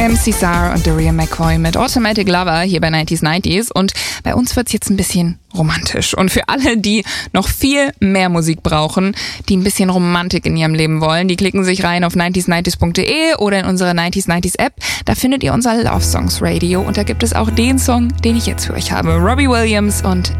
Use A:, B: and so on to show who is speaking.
A: MC Sar und Daria McCoy mit Automatic Lover hier bei 90s. Und bei uns wird's jetzt ein bisschen romantisch. Und für alle, die noch viel mehr Musik brauchen, die ein bisschen Romantik in ihrem Leben wollen, die klicken sich rein auf 90s90s.de oder in unsere 90s90s App. Da findet ihr unser Love Songs Radio und da gibt es auch den Song, den ich jetzt für euch habe. Robbie Williams und